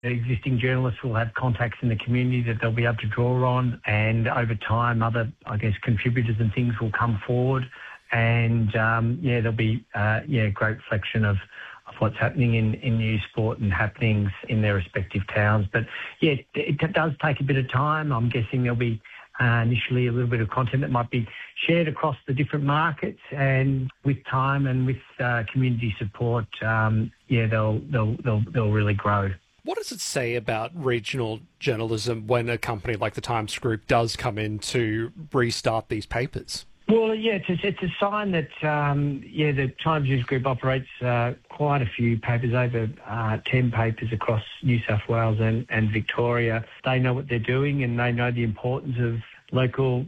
Existing journalists will have contacts in the community that they'll be able to draw on, and over time, other, contributors and things will come forward, and there'll be a great reflection of what's happening in news, sport, and happenings in their respective towns. But it does take a bit of time. I'm guessing there'll be initially a little bit of content that might be shared across the different markets, and with time and with community support, they'll really grow. What does it say about regional journalism when a company like the Times Group does come in to restart these papers? Well, it's a sign that, the Times News Group operates quite a few papers, over 10 papers across New South Wales and Victoria. They know what they're doing, and they know the importance of local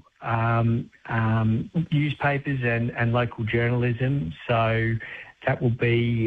newspapers and local journalism. So that will be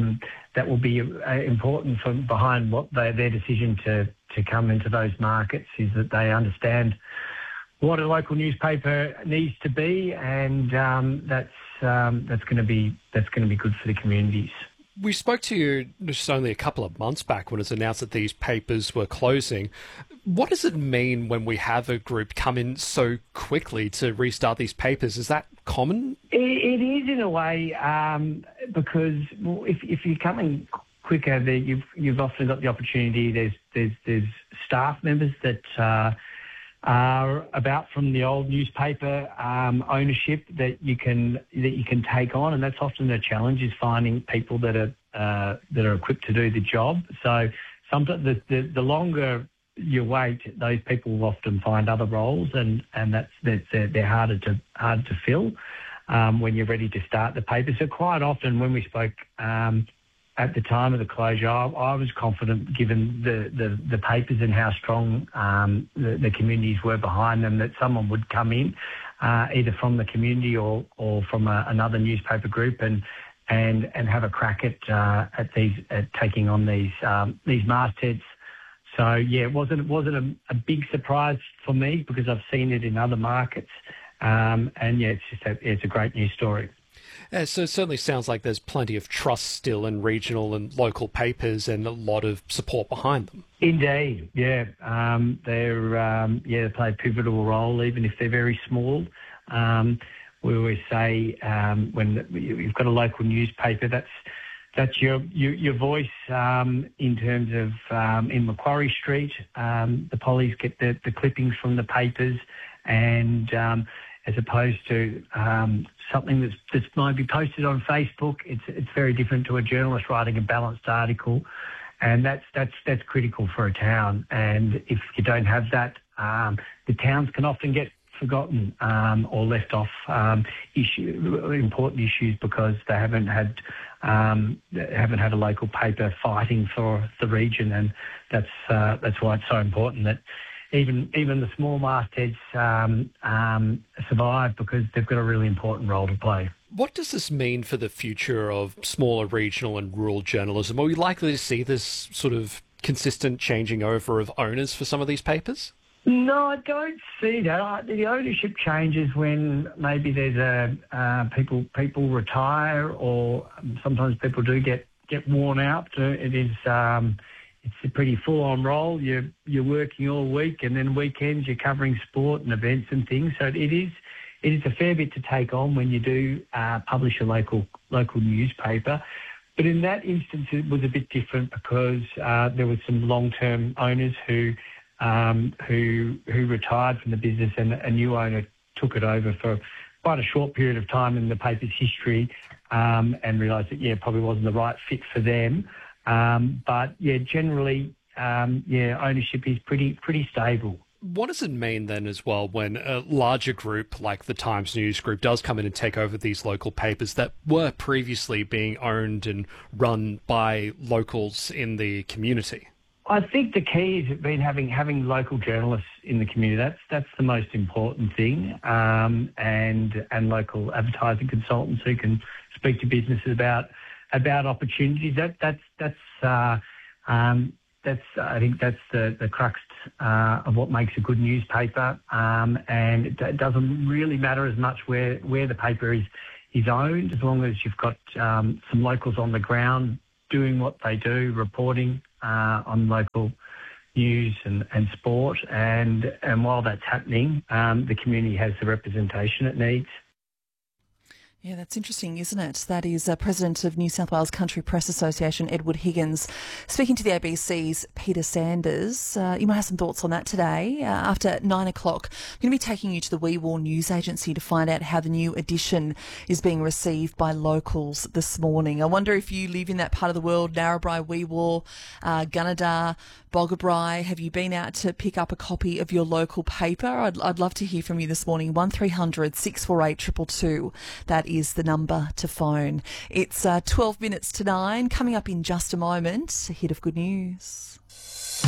important behind what their decision to come into those markets, is that they understand what a local newspaper needs to be, and that's going to be good for the communities. We spoke to you just only a couple of months back when it was announced that these papers were closing. What does it mean when we have a group come in so quickly to restart these papers? Is that common? It is, in a way, because if you're coming quicker, you've often got the opportunity. There's staff members that are about from the old newspaper ownership that you can take on, and that's often the challenge, is finding people that are equipped to do the job. So sometimes the longer you wait, those people will often find other roles, and they're harder to fill when you're ready to start the paper. So quite often, when we spoke at the time of the closure, I was confident, given the papers and how strong the communities were behind them, that someone would come in, either from the community or from another newspaper group, and have a crack at taking on these mastheads. So it wasn't a big surprise for me, because I've seen it in other markets, it's a great news story. So it certainly sounds like there's plenty of trust still in regional and local papers, and a lot of support behind them. Indeed, they play a pivotal role, even if they're very small. We always say when you've got a local newspaper, that's your voice in terms of in Macquarie Street. The pollies get the clippings from the papers, and as opposed to something that's might be posted on Facebook, it's very different to a journalist writing a balanced article, and that's critical for a town. And if you don't have that, the towns can often get forgotten or left off important issues, because they haven't had a local paper fighting for the region, and that's why it's so important that even the small mastheads survive, because they've got a really important role to play. What does this mean for the future of smaller regional and rural journalism? Are we likely to see this sort of consistent changing over of owners for some of these papers? No, I don't see that. The ownership changes when maybe there's people retire, or sometimes people do get worn out. It's a pretty full-on role. You're working all week, and then weekends you're covering sport and events and things. So it is a fair bit to take on when you do publish a local newspaper. But in that instance, it was a bit different, because there were some long-term owners who retired from the business, and a new owner took it over for quite a short period of time in the paper's history, and realised that probably wasn't the right fit for them. But generally, ownership is pretty stable. What does it mean then as well when a larger group like the Times News Group does come in and take over these local papers that were previously being owned and run by locals in the community? I think the key has been having local journalists in the community. That's the most important thing, and local advertising consultants who can speak to businesses about opportunities. I think that's the crux of what makes a good newspaper, and it doesn't really matter as much where the paper is owned, as long as you've got some locals on the ground doing what they do, reporting on local news and sport. And while that's happening, the community has the representation it needs. Yeah, that's interesting, isn't it? That is President of New South Wales Country Press Association, Edward Higgins, speaking to the ABC's Peter Sanders. You might have some thoughts on that today. After 9 o'clock, I'm going to be taking you to the Wee Waa News Agency to find out how the new edition is being received by locals this morning. I wonder if you live in that part of the world, Narrabri, Wee Waa, Gunnedah, Boggabri. Have you been out to pick up a copy of your local paper? I'd love to hear from you this morning. 1300 648 222. That is the number to phone. It's 12 minutes to 9. Coming up in just a moment, a hit of good news.